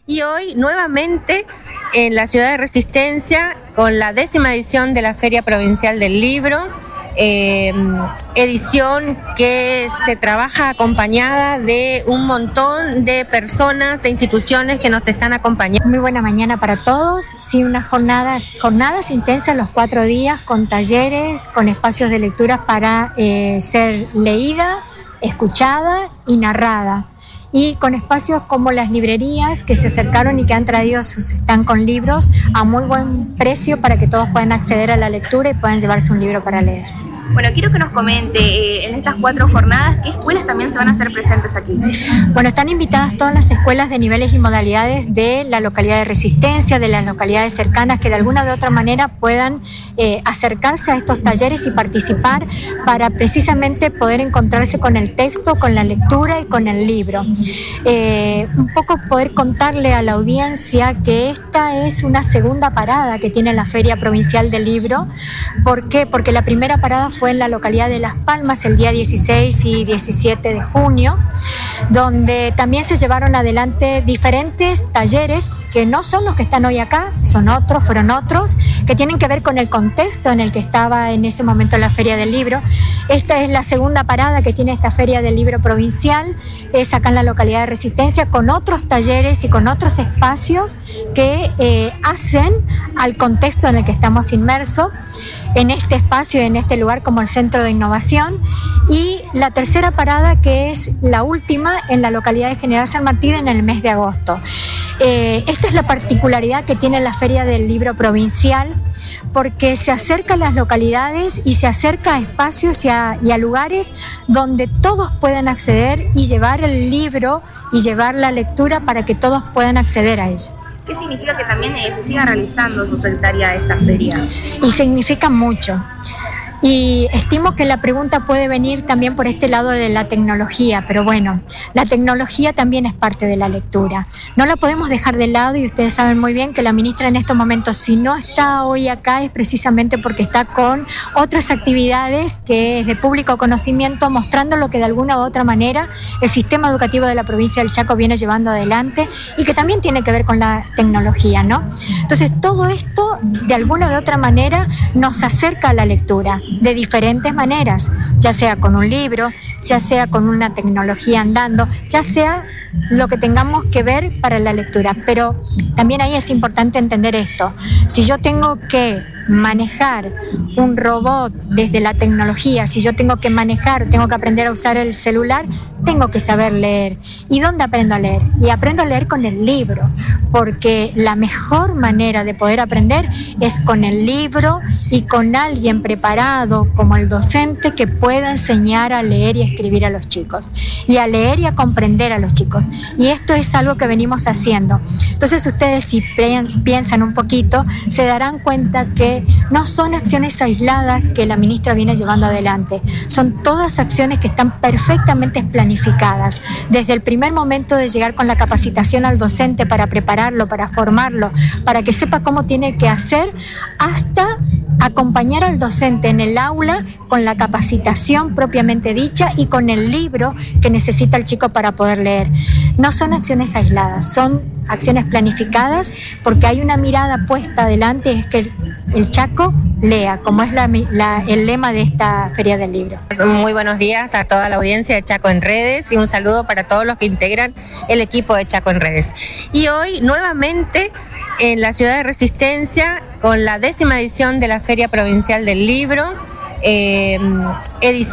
Y hoy nuevamente en la ciudad de Resistencia con la 10ª edición de la Feria Provincial del Libro, edición que se trabaja acompañada de un montón de personas, de instituciones que nos están acompañando. Muy buena mañana para todos, sí, unas jornadas intensas los 4 días con talleres, con espacios de lectura para ser leída, escuchada y narrada. Y con espacios como las librerías que se acercaron y que han traído sus stand con libros a muy buen precio para que todos puedan acceder a la lectura y puedan llevarse un libro para leer. Bueno, quiero que nos comente en estas 4 jornadas qué escuelas también se van a hacer presentes aquí. Bueno, están invitadas todas las escuelas de niveles y modalidades de la localidad de Resistencia, de las localidades cercanas, que de alguna u otra manera puedan acercarse a estos talleres y participar para precisamente poder encontrarse con el texto, con la lectura y con el libro. Un poco poder contarle a la audiencia que esta es una segunda parada que tiene la Feria Provincial del Libro. ¿Por qué? Porque la primera parada fue en la localidad de Las Palmas el día 16 y 17 de junio, donde también se llevaron adelante diferentes talleres que no son los que están hoy acá, fueron otros, que tienen que ver con el contexto en el que estaba en ese momento la Feria del Libro. Esta es la segunda parada que tiene esta Feria del Libro Provincial, es acá en la localidad de Resistencia, con otros talleres y con otros espacios que hacen al contexto en el que estamos inmersos, en este espacio, en este lugar como el Centro de Innovación. Y la tercera parada, que es la última, en la localidad de General San Martín en el mes de agosto. Esta es la particularidad que tiene la Feria del Libro Provincial, porque se acerca a las localidades y se acerca a espacios y a lugares donde todos puedan acceder y llevar el libro y llevar la lectura para que todos puedan acceder a ella. ¿Qué significa que también se siga realizando subsecretaria esta feria? Y significa mucho. Y estimo que la pregunta puede venir también por este lado de la tecnología, pero bueno, la tecnología también es parte de la lectura. No la podemos dejar de lado y ustedes saben muy bien que la ministra en estos momentos, si no está hoy acá, es precisamente porque está con otras actividades que es de público conocimiento, mostrando lo que de alguna u otra manera el sistema educativo de la provincia del Chaco viene llevando adelante y que también tiene que ver con la tecnología, ¿no? Entonces, todo esto, de alguna u otra manera, nos acerca a la lectura de diferentes maneras, ya sea con un libro, ya sea con una tecnología andando, ya sea lo que tengamos que ver para la lectura. Pero también ahí es importante entender esto. Si yo tengo que manejar un robot desde la tecnología, si yo tengo que aprender a usar el celular, tengo que saber leer. ¿Y dónde aprendo a leer? Y aprendo a leer con el libro, porque la mejor manera de poder aprender es con el libro y con alguien preparado como el docente que pueda enseñar a leer y a escribir a los chicos, y a leer y a comprender a los chicos. Y esto es algo que venimos haciendo. Entonces ustedes, si piensan un poquito, se darán cuenta que no son acciones aisladas que la ministra viene llevando adelante, son todas acciones que están perfectamente planificadas, desde el primer momento de llegar con la capacitación al docente para prepararlo, para formarlo, para que sepa cómo tiene que hacer, hasta acompañar al docente en el aula con la capacitación propiamente dicha y con el libro que necesita el chico para poder leer. No son acciones aisladas, son acciones planificadas, porque hay una mirada puesta adelante, es que el Chaco lea, como es el lema de esta Feria del Libro. Muy buenos días a toda la audiencia de Chaco en Redes y un saludo para todos los que integran el equipo de Chaco en Redes. Y hoy nuevamente en la ciudad de Resistencia con la 10ª edición de la Feria Provincial del Libro, edición